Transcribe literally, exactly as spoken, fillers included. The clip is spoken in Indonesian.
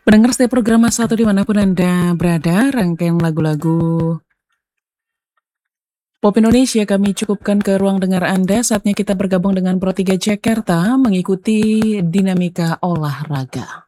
Pendengar setiap program Mas satu dimanapun Anda berada, rangkaian lagu-lagu pop Indonesia kami cukupkan ke ruang dengar Anda. Saatnya kita bergabung dengan Pro tiga Jakarta mengikuti dinamika olahraga.